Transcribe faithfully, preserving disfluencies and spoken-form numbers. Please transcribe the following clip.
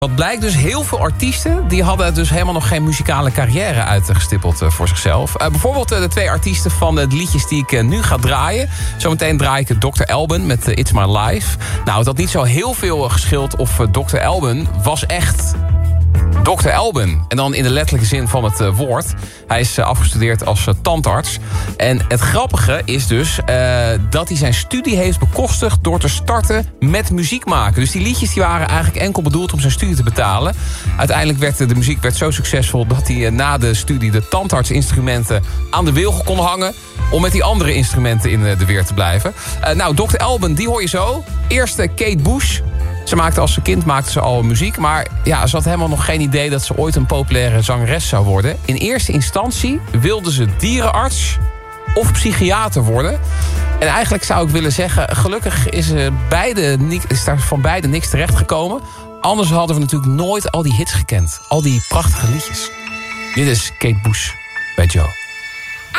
Wat blijkt dus, heel veel artiesten die hadden dus helemaal nog geen muzikale carrière uitgestippeld uh, voor zichzelf. Uh, bijvoorbeeld uh, de twee artiesten van uh, de liedjes die ik uh, nu ga draaien. Zometeen draai ik dokter Alban met uh, It's My Life. Nou, het had niet zo heel veel uh, geschild of uh, dokter Alban was echt dokter Alban. En dan in de letterlijke zin van het uh, woord. Hij is uh, afgestudeerd als uh, tandarts. En het grappige is dus uh, dat hij zijn studie heeft bekostigd door te starten met muziek maken. Dus die liedjes die waren eigenlijk enkel bedoeld om zijn studie te betalen. Uiteindelijk werd de, de muziek werd zo succesvol dat hij uh, na de studie de tandartsinstrumenten aan de wilgen kon hangen om met die andere instrumenten in uh, de weer te blijven. Uh, nou, dokter Alban, die hoor je zo. Eerst uh, Kate Bush. Ze maakte als ze kind maakte ze al muziek. Maar ja, ze had helemaal nog geen idee dat ze ooit een populaire zangeres zou worden. In eerste instantie wilde ze dierenarts of psychiater worden. En eigenlijk zou ik willen zeggen, gelukkig is, er beide, is daar van beide niks terechtgekomen. Anders hadden we natuurlijk nooit al die hits gekend. Al die prachtige liedjes. Dit is Kate Bush bij Joe.